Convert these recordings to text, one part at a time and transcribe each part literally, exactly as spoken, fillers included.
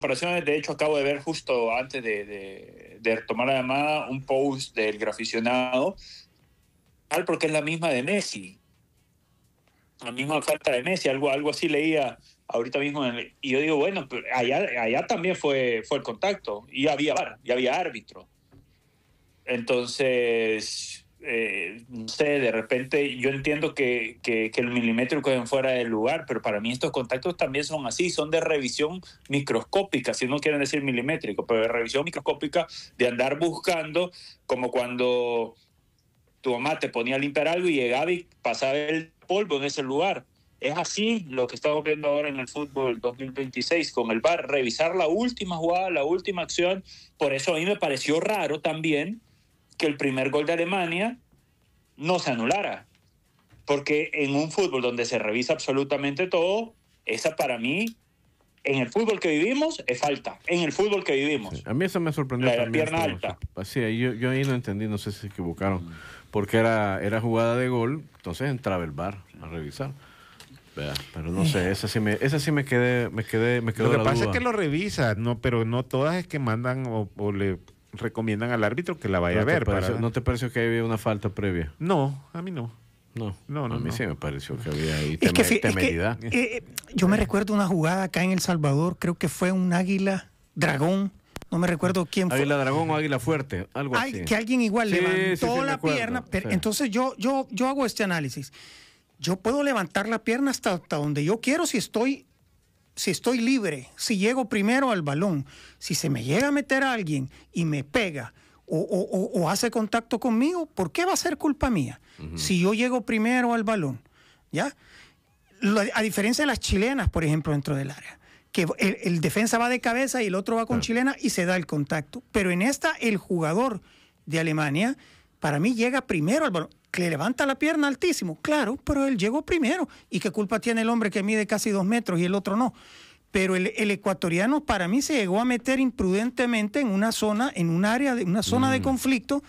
comparaciones, de hecho acabo de ver justo antes de, de, de tomar la llamada un post del graficionado, porque es la misma de Messi, la misma falta de Messi, algo, algo así leía ahorita mismo, en el, y yo digo, bueno, pero allá, allá también fue, fue el contacto, y había VAR, y había árbitro. Entonces, eh, no sé, de repente yo entiendo que, que, que el milimétrico es fuera del lugar, pero para mí estos contactos también son así, son de revisión microscópica, si no quieren decir milimétrico, pero de revisión microscópica, de andar buscando, como cuando tu mamá te ponía a limpiar algo y llegaba y pasaba el polvo en ese lugar. Es así lo que estamos viendo ahora en el fútbol dos mil veintiséis con el VAR, revisar la última jugada, la última acción. Por eso a mí me pareció raro también que el primer gol de Alemania no se anulara, porque en un fútbol donde se revisa absolutamente todo, esa para mí, en el fútbol que vivimos, es falta, en el fútbol que vivimos. Sí, a mí eso me sorprendió la, también. La pierna alta. Sí, yo, yo ahí no entendí, no sé si se equivocaron, porque era, era jugada de gol, entonces entraba el VAR a revisar. Pero no sé, esa sí me, esa sí me quedé, me quedé, me quedó Lo que la pasa duda. es que lo revisa, no, pero no todas es que mandan o, o le recomiendan al árbitro que la vaya ¿No a ver. te pareció, para... ¿No te pareció que había una falta previa? No, a mí no. No, no, no a mí no. sí me pareció que había ahí es temer, que, temeridad. Es que, eh, yo me recuerdo una jugada acá en El Salvador, creo que fue un águila dragón, no me recuerdo quién fue. Águila dragón o águila fuerte, algo Ay, así. Que alguien igual sí, levantó sí, sí, la acuerdo, pierna, pero sí. entonces yo, yo, yo hago este análisis. Yo puedo levantar la pierna hasta, hasta donde yo quiero si estoy, si estoy libre, si llego primero al balón. Si se me llega a meter a alguien y me pega o, o, o hace contacto conmigo, ¿por qué va a ser culpa mía? Uh-huh. Si yo llego primero al balón, ¿ya? A diferencia de las chilenas, por ejemplo, dentro del área, que el, el defensa va de cabeza y el otro va con uh-huh. chilena y se da el contacto. Pero en esta, el jugador de Alemania, para mí, llega primero al balón. Que le levanta la pierna altísimo, claro, pero él llegó primero. ¿Y qué culpa tiene el hombre que mide casi dos metros y el otro no? Pero el, el ecuatoriano para mí se llegó a meter imprudentemente en una zona, en un área, de una zona mm. de conflicto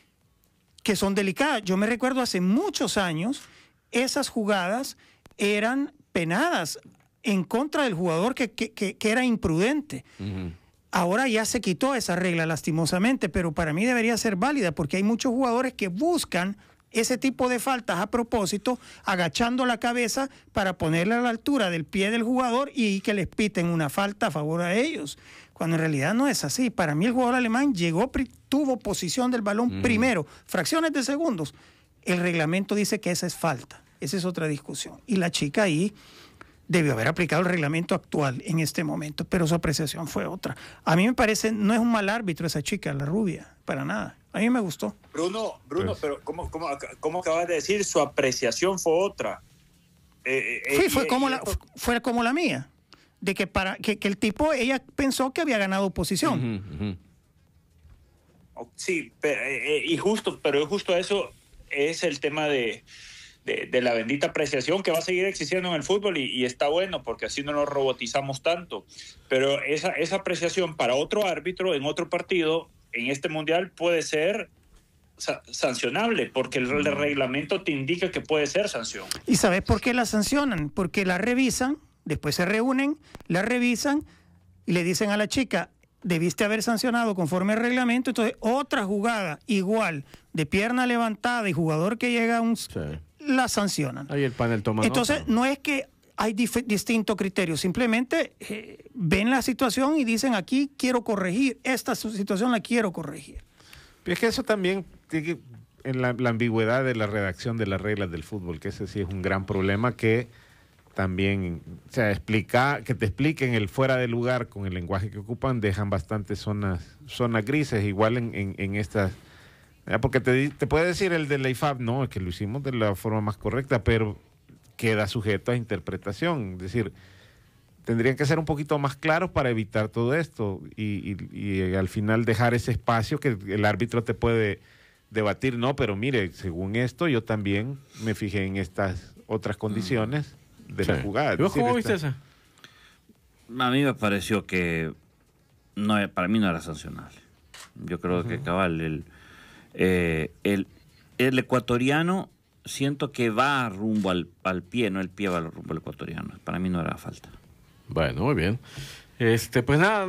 que son delicadas. Yo me recuerdo hace muchos años, esas jugadas eran penadas en contra del jugador que, que, que, que era imprudente. Mm. Ahora ya se quitó esa regla lastimosamente, pero para mí debería ser válida porque hay muchos jugadores que buscan ese tipo de faltas a propósito, agachando la cabeza para ponerle a la altura del pie del jugador y que les piten una falta a favor a ellos, cuando en realidad no es así. Para mí el jugador alemán llegó, tuvo posición del balón mm. primero, fracciones de segundos. El reglamento dice que esa es falta, esa es otra discusión. Y la chica ahí debió haber aplicado el reglamento actual en este momento, pero su apreciación fue otra. A mí me parece, no es un mal árbitro esa chica, la rubia, para nada. A mí me gustó. Bruno, Bruno, pues. pero ¿cómo, cómo, cómo acabas de decir? Su apreciación fue otra. Eh, eh, sí, fue, eh, como eh, la, fue como la mía. De que para que, que el tipo, ella pensó que había ganado posición. Uh-huh, uh-huh. Sí, pero, eh, y justo, pero justo eso es el tema de, de, de la bendita apreciación que va a seguir existiendo en el fútbol y, y está bueno porque así no nos robotizamos tanto. Pero esa, esa apreciación para otro árbitro en otro partido en este mundial puede ser sa- sancionable porque el, el reglamento te indica que puede ser sanción. ¿Y sabes por qué la sancionan? Porque la revisan, después se reúnen, la revisan y le dicen a la chica, debiste haber sancionado conforme al reglamento. Entonces otra jugada igual de pierna levantada y jugador que llega a un... Sí. La sancionan. Ahí el panel toma Entonces nota. No es que hay dif- distintos criterios, simplemente eh, ven la situación y dicen aquí quiero corregir, esta situación la quiero corregir. Es que eso también tiene en la, la ambigüedad de la redacción de las reglas del fútbol, que ese sí es un gran problema que también, o sea, explica, que te expliquen el fuera de lugar con el lenguaje que ocupan, dejan bastantes zonas, zonas grises, igual en, en, en estas, porque te, te puede decir el de la I F A B, no, es que lo hicimos de la forma más correcta, pero queda sujeto a interpretación, es decir, tendrían que ser un poquito más claros para evitar todo esto y, y, y al final dejar ese espacio que el árbitro te puede debatir, no, pero mire, según esto yo también me fijé en estas otras condiciones de sí. la jugada. ¿Vos cómo viste esa? A mí me pareció que no, para mí no era sancionable. Yo creo uh-huh. que cabal, el, eh, el, el ecuatoriano siento que va rumbo al, al pie, no el pie va rumbo al ecuatoriano. Para mí no era falta. Bueno, muy bien. Este, pues nada.